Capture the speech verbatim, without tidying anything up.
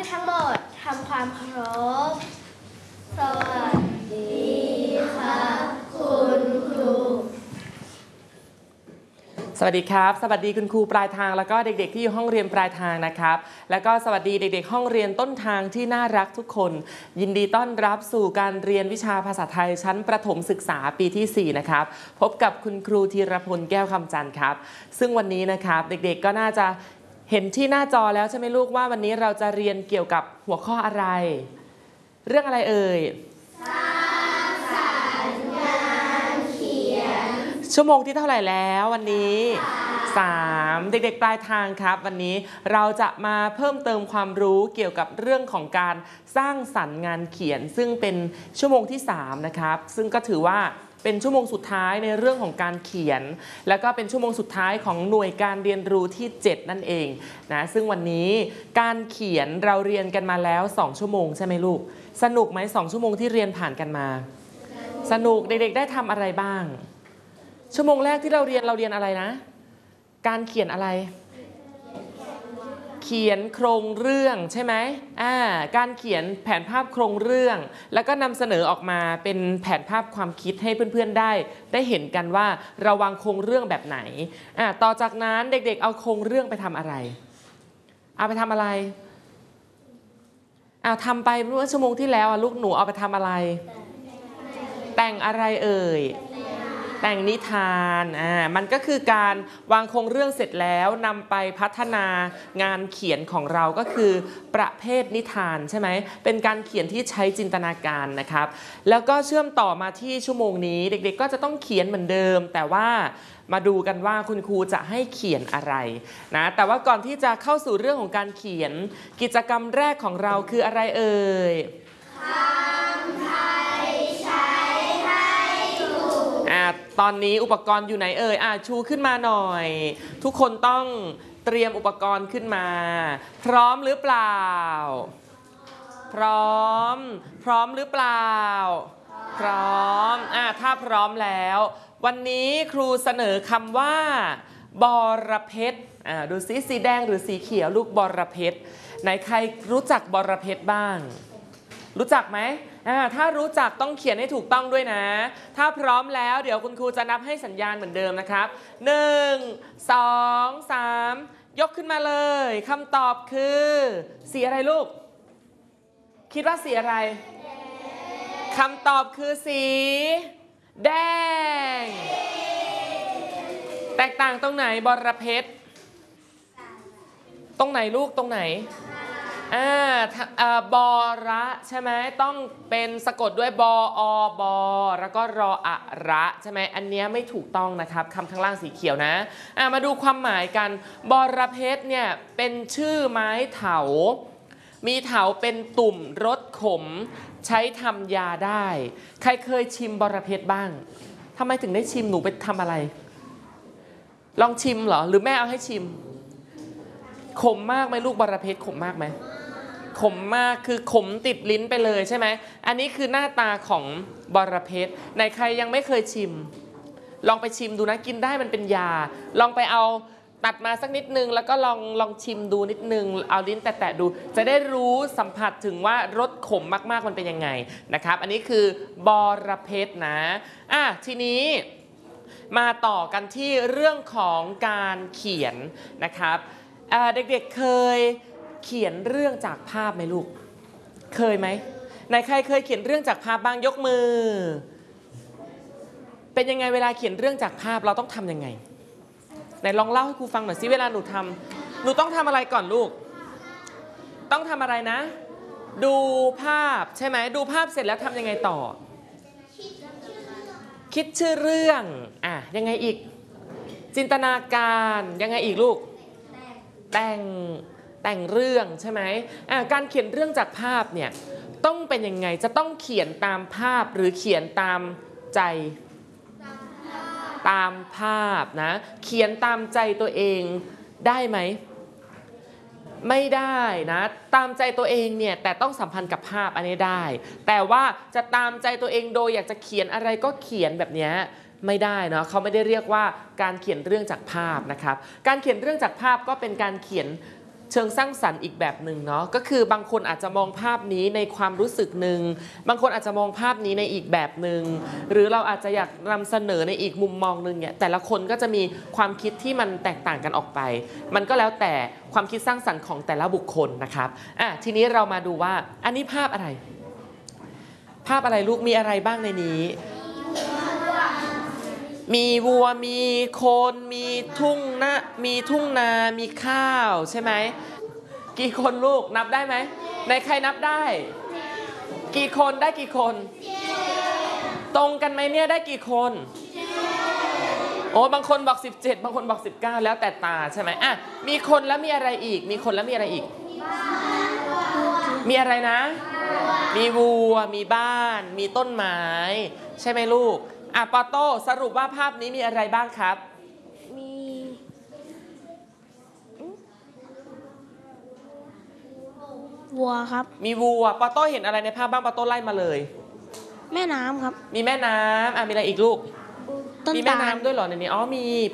อทั้งหมดทำความเคารพสวัสดีค่ะคุณครูสวัสดีครับสวัสดีคุณครูปลายทางแล้วก็เด็กๆที่อยู่ห้องเรียนปลายทางนะครับแล้วก็สวัสดีเด็กๆห้องเรียนต้นทางที่น่ารักทุกคนยินดีต้อนรับสู่การเรียนวิชาภาษาไทยชั้นประถมศึกษาปีที่สี่นะครับพบกับคุณครูธีรพลแก้วคำจันทร์ครับซึ่งวันนี้นะครับเด็กๆก็น่าจะเห็นที่หน้าจอแล้วใช่ไหมลูกว่าวันนี้เราจะเรียนเกี่ยวกับหัวข้ออะไรเรื่องอะไรเอ่ยชั่วโมงที่เท่าไหร่แล้ววันนี้สามเด็กๆปลายทางครับวันนี้เราจะมาเพิ่มเติมความรู้เกี่ยวกับเรื่องของการสร้างสรรค์งานเขียนซึ่งเป็นชั่วโมงที่สามนะครับซึ่งก็ถือว่าเป็นชั่วโมงสุดท้ายในเรื่องของการเขียนแล้วก็เป็นชั่วโมงสุดท้ายของหน่วยการเรียนรู้ที่เจ็ดนั่นเองนะซึ่งวันนี้การเขียนเราเรียนกันมาแล้วสองชั่วโมงใช่ไหมลูกสนุกไหมสองชั่วโมงที่เรียนผ่านกันมาสนุกเด็กๆได้ทำอะไรบ้างชั่วโมงแรกที่เราเรียนเราเรียนอะไรนะการเขียนอะไรเขียนโครงเรื่องใช่ไหมอ่าการเขียนแผนภาพโครงเรื่องแล้วก็นำเสนอออกมาเป็นแผนภาพความคิดให้เพื่อนๆได้ได้เห็นกันว่าเราวางโครงเรื่องแบบไหนอ่าต่อจากนั้นเด็กๆเอาโครงเรื่องไปทำอะไรเอาไปทำอะไรอ่าทำไปเมื่อชั่วโมงที่แล้วลูกหนูเอาไปทำอะไรแต่งอะไรเอ่ยแต่งนิทานอ่ามันก็คือการวางโครงเรื่องเสร็จแล้วนำไปพัฒนางานเขียนของเราก็คือประเภทนิทานใช่ไหมเป็นการเขียนที่ใช้จินตนาการนะครับแล้วก็เชื่อมต่อมาที่ชั่วโมงนี้เด็กๆก็จะต้องเขียนเหมือนเดิมแต่ว่ามาดูกันว่าคุณครูจะให้เขียนอะไรนะแต่ว่าก่อนที่จะเข้าสู่เรื่องของการเขียนกิจกรรมแรกของเราคืออะไรเอ่ยตอนนี้อุปกรณ์อยู่ไหนเอ่ยอ่ะชูขึ้นมาหน่อยทุกคนต้องเตรียมอุปกรณ์ขึ้นมาพร้อมหรือเปล่าพร้อมพร้อมหรือเปล่าพร้อมอ่ะถ้าพร้อมแล้ววันนี้ครูเสนอคำว่าบรเพชรอ่ะดูสิสีแดงหรือสีเขียวลูกบรเพชรไหนใครรู้จักบรเพชรบ้างรู้จักไหมถ้ารู้จักต้องเขียนให้ถูกต้องด้วยนะถ้าพร้อมแล้วเดี๋ยวคุณครูจะนับให้สัญญาณเหมือนเดิมนะครับหนึ่ง สอง สามยกขึ้นมาเลยคำตอบคือสีอะไรลูกคิดว่าสีอะไรคำตอบคือสีแดงแตกต่างตรงไหนบรเพชรตรงไหนลูกตรงไหนอ่าบอระใช่ไหมต้องเป็นสะกดด้วยบออบอแล้วก็รออะระใช่ไหมอันนี้ไม่ถูกต้องนะครับคำข้างล่างสีเขียวนะอ่ามาดูความหมายกันบรเพชรเนี่ยเป็นชื่อไม้เถามีเถาเป็นตุ่มรสขมใช้ทำยาได้ใครเคยชิมบรเพชรบ้างทำไมถึงได้ชิมหนูไปทำอะไรลองชิมเหรอหรือแม่เอาให้ชิมขมมากไหมลูกบรเพชรขมมากไหมขมมากคือขมติดลิ้นไปเลยใช่ไหมอันนี้คือหน้าตาของบรเพชรในใครยังไม่เคยชิมลองไปชิมดูนะกินได้มันเป็นยาลองไปเอาตัดมาสักนิดนึงแล้วก็ลองลองชิมดูนิดนึงเอาลิ้นแตะๆดูจะได้รู้สัมผัสถึงว่ารสขมมากๆมันเป็นยังไงนะครับอันนี้คือบรเพชรนะอ่ะทีนี้มาต่อกันที่เรื่องของการเขียนนะครับเด็กๆเคยเขียนเรื่องจากภาพไหมลูกเคยไหมไหนใครเคยเขียนเรื่องจากภาพบ้างยกมือเป็นยังไงเวลาเขียนเรื่องจากภาพเราต้องทำยังไงไหนลองเล่าให้ครูฟังหน่อยสิเวลาหนูทำหนูต้องทำอะไรก่อนลูกต้องทำอะไรนะดูภาพใช่ไหมดูภาพเสร็จแล้วทำยังไงต่อคิดชื่อเรื่องอ่ะยังไงอีกจินตนาการยังไงอีกลูกแต่งแต่งเรื่องใช่ไหมอ่ะการเขียนเรื่องจากภาพเนี่ยต้องเป็นยังไงจะต้องเขียนตามภาพหรือเขียนตามใจตามภาพนะเขียนตามใจตัวเองได้ไหมไม่ได้นะตามใจตัวเองเนี่ยแต่ต้องสัมพันธ์กับภาพอันนี้ได้แต่ว่าจะตามใจตัวเองโดยอยากจะเขียนอะไรก็เขียนแบบนี้ไม่ได้เนาะเขาไม่ได้เรียกว่าการเขียนเรื่องจากภาพนะครับการเขียนเรื่องจากภาพก็เป็นการเขียนเชิงสร้างสรรค์อีกแบบหนึ่งเนาะก็คือบางคนอาจจะมองภาพนี้ในความรู้สึกหนึ่งบางคนอาจจะมองภาพนี้ในอีกแบบหนึ่งหรือเราอาจจะอยากนำเสนอในอีกมุมมองหนึ่งเนี่ยแต่ละคนก็จะมีความคิดที่มันแตกต่างกันออกไปมันก็แล้วแต่ความคิดสร้างสรรค์ของแต่ละบุคคลนะครับอ่ะทีนี้เรามาดูว่าอันนี้ภาพอะไรภาพอะไรลูกมีอะไรบ้างในนี้มีวัวมีโคนมีทุ่งนามีทุ่งนามีข้าวใช่ไหมกี่คนลูกนับได้ไหมในใครนับได้กี่คนได้กี่คนตรงกันไหมเนี่ยได้กี่คนโอ้บางคนบอกสิบเจ็ดบางคนบอกสิบเก้าแล้วแต่ตาใช่ไหมอ่ะมีคนแล้วมีอะไรอีกมีคนแล้วมีอะไรอีกมีอะไรนะมีวัวมีบ้านมีต้นไม้ใช่ไหมลูกอ่ะปอโต้สรุปว่าภาพนี้มีอะไรบ้างครับมีวัวครับมีวัวปอโต้เห็นอะไรในภาพบ้างปอโต้ไล่มาเลยแม่น้ำครับมีแม่น้ำอ่ะมีอะไรอีกลูกต้นมีแม่ตาลน้ำด้วยเหรอในนี้อ๋อมี